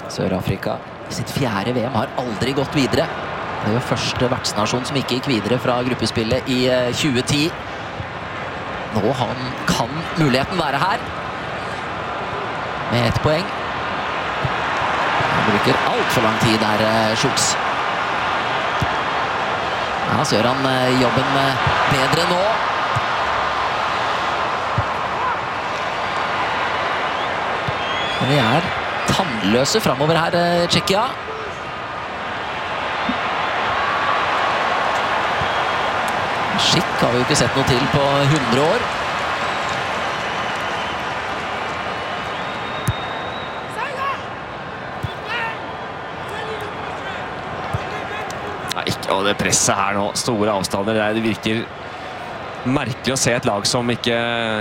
Sør-Afrika i sitt 4. VM har aldri gått videre. Det var første vertsnasjon som ikke gikk videre fra gruppespillet i 2010. Nå kan muligheten være her. Med 1 poeng. Han bruker alt for lang tid der, Schultz. Ja, så gjør han jobben bedre nå. Men vi tannløse fremover her, Tsjekkia. Schick har vi jo ikke sett noe til på 100 år. Og det presset her nå, store avstander, det virker merkelig å se et lag som ikke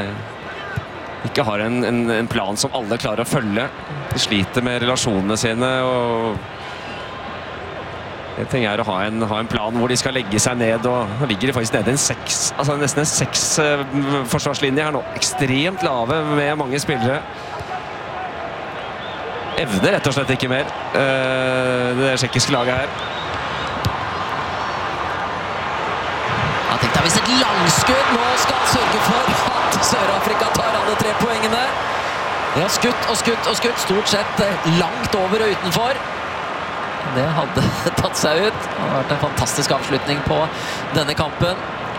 har en plan som alle klarer å følge. De sliter med relasjonene sine, og en ting å ha en plan hvor de skal legge seg ned, og nå ligger de faktisk nede nesten en 6 forsvarslinje her nå. Ekstremt lave med mange spillere. Evner rett og slett ikke mer, det tsjekkiske laget her. Tenk deg hvis et langskudd nå skal sørge for at Sør-Afrika tar alle 3 poengene. De har skutt og skutt og skutt, stort sett langt over og utenfor. Det hadde tatt seg ut. Det har vært en fantastisk avslutning på denne kampen.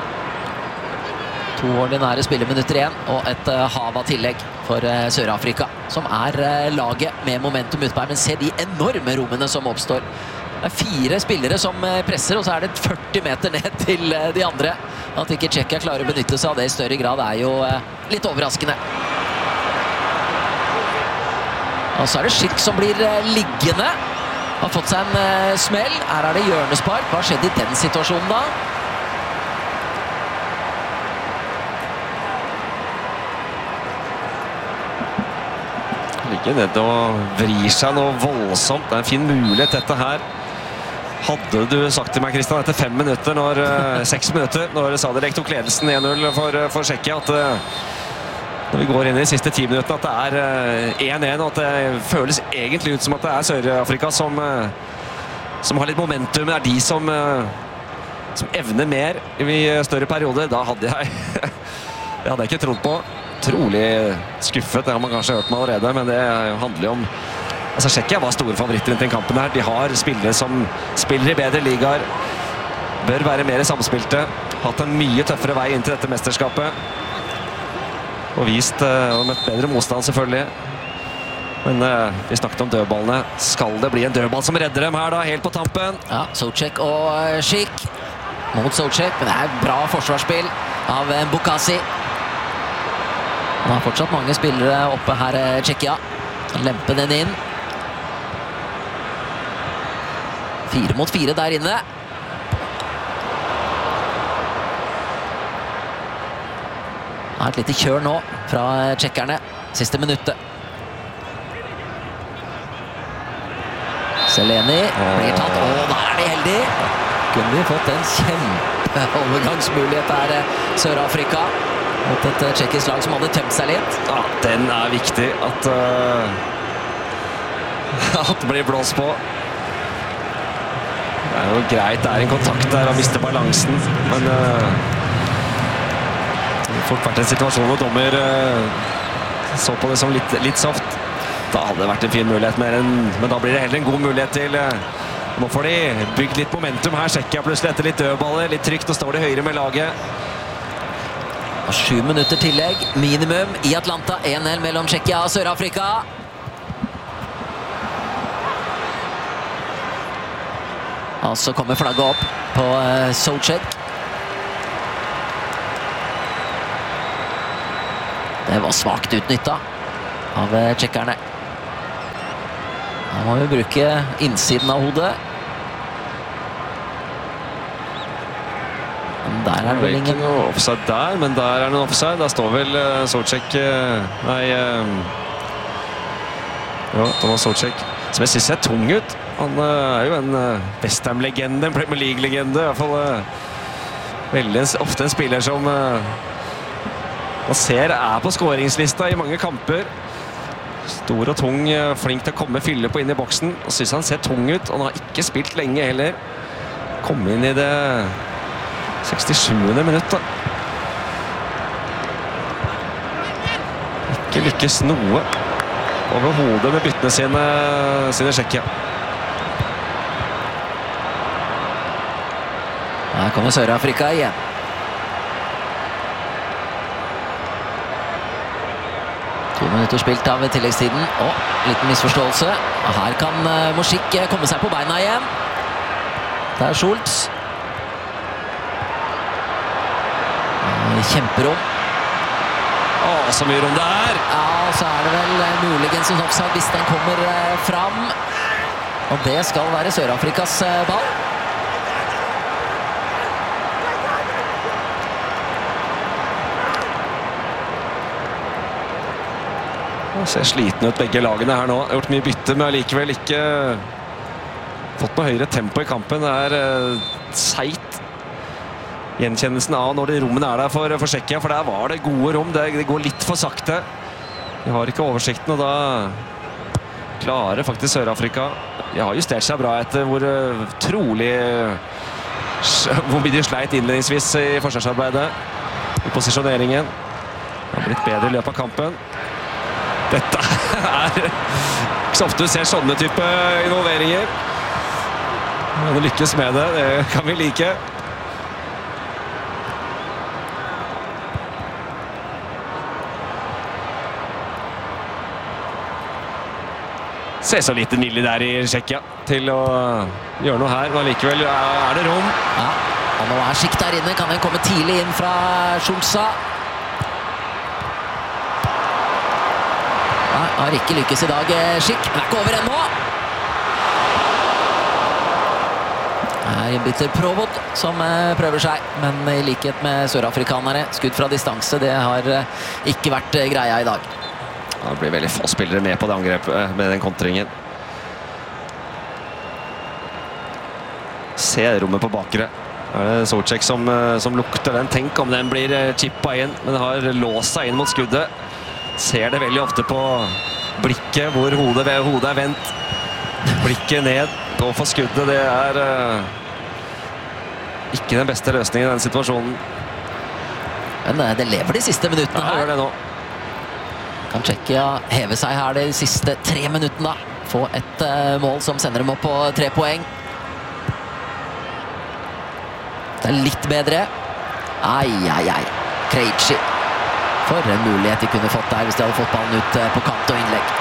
2 ordinære spilleminutter igjen, og et hav av tillegg for Sør-Afrika, som laget med momentum utpå her. Men se de enorme rommene som oppstår. Det 4 spillere som presser, og så det 40 meter ned til de andre. At ikke Tsjekkia klarer å benytte seg av det i større grad jo litt overraskende. Og så det Schick som blir liggende. Har fått seg en smell. Her det hjørnespark. Hva skjedde i den situasjonen da? Ligger ned og vrir seg noe voldsomt. Det en fin mulighet dette her. Hadde du sagt til meg, Kristian, etter 6 minutter, når Sadilek tok ledelsen 1-0 for Tsjekkia, at når vi går inn i de siste 10 minuttene, at det 1-1, og at det føles egentlig ut som at det Sør-Afrika som har litt momentum. Det de som evner mer i større perioder. Da hadde jeg ikke trodd på. Trolig skuffet, det har man kanskje hørt meg allerede, men det handler jo om Tsjekkia var store favoritter i den kampen her. De har spillere som spiller i bedre ligaer. Bør være mer samspilte. Hatt en mye tøffere vei inn til dette mesterskapet. Og vist og møtt bedre motstand selvfølgelig. Men vi snakket om dødballene. Skal det bli en dødball som redder dem her da, helt på tampen? Ja, Soucek og Schick mot Soucek, men det bra forsvarsspill av Bukasi. Han har fortsatt mange spillere oppe her, Tsjekkia. Lempe den inn. 4 mot 4 der inne. Et lite kjør nå fra tsjekkerne. Siste minuttet. Seleni blir tatt. Der de heldige. Kunne vi fått en kjempeovergangsmulighet der, Sør-Afrika. Mot et tsjekkisk lag som hadde tømt seg litt. Ja, den viktig at det blir blåst på. Det jo greit, det en kontakt der, han mister balansen, men det har fort vært en situasjon hvor dommer så på det som litt soft. Da hadde det vært en fin mulighet, men da blir det heller en god mulighet til. Nå får de bygd litt momentum her, Tsjekkia plutselig etter litt dødballer, litt trygt, og står de høyre med laget. 7 minutter tillegg, minimum i Atlanta, 1-1 mellom Tsjekkia og Sør-Afrika. Og så kommer flagget opp på Soucek. Det var svagt utnyttet av tsjekkerne. Nå må vi bruke innsiden av hodet. Der det vel ingen offside der, men der det en offside. Der står vel Soucek. Nei, ja, Thomas Soucek, som jeg synes ser tung ut. Han jo en West Ham-legende, en Premier League-legende. I hvert fall veldig ofte en spiller som man ser på skåringslista i mange kamper. Stor og tung, flink til å komme fylle på inn i boksen. Og synes han ser tung ut. Han har ikke spilt lenge heller. Kom inn i det 67. minutt da. Ikke lykkes noe over hodet med byttene sine Tsjekkia. Her kommer Sør-Afrika igjen. To minutter spilt av tilleggstiden. Liten misforståelse. Og her kan Moshik komme seg på beina igjen. Det er Schultz. Kjemperom. Så mye rom det er. Ja, så er det vel muligens en offside hvis den kommer fram. Og det skal være Sør-Afrikas ball. Ser sliten ut begge lagene her nå. Har gjort mye bytte, men likevel ikke fått noe høyere tempo i kampen. Det er seit. Gjenkjennelsen av når de rommene er der for Tsjekkia, for der var det gode rom. Det går litt for sakte. De har ikke oversikten, og da klarer faktisk Sør-Afrika. De har justert seg bra etter hvor mye de sleit innledningsvis i forsvarsarbeidet. I posisjoneringen. Det har blitt bedre i løpet av kampen. Dette er ikke så ofte du ser sånne type involveringer. Men å lykkes med det, det kan vi like. Ser så lite Nilli der i Tsjekkia til å gjøre noe her, men likevel er det rom. Ja, og nå er Schick der inne. Kan den komme tidlig inn fra Schulza? Nei, har ikke lykkes i dag, Schick. Den er ikke over ennå. Her innbytter Provod som prøver seg, men i likhet med sørafrikanere, skudd fra distanse, det har ikke vært greia i dag. Det blir veldig få spillere med på det angrepet med den kontringen. Se rommet på bakre. Er det Soucek som lukter den? Tenk om den blir chippa inn, men har låst seg inn mot skuddet. Ser det veldig ofte på blikket hvor hodet er vendt. Blikket ned, gå for skuddet. Det er ikke den beste løsningen i den situasjonen. Men det lever de siste minuttene her. Ja, gjør det nå. Kan Tsjekkia heve seg her de siste 3 minuttene. Få et mål som sender dem opp på 3 poeng. Det er litt bedre. Ai. Krejci. For en mulighet de kunne fått der hvis de hadde fått ballen ut på kant og innlegg.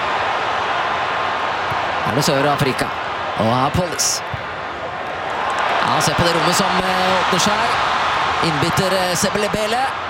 Her er det Sør-Afrika. Og her er Pollis. Ja, se på det rommet som åpner seg. Innbytter Sebelebele.